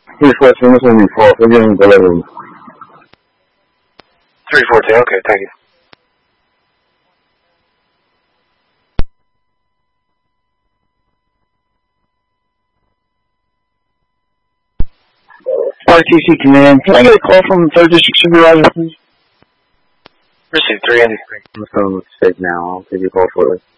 Please let me know before forgetting the level. 342, okay, thank you. RTC Command, can I get a call from 3rd District Supervisor, please? Received 383. I'm on the phone with State now. I'll give you a call shortly.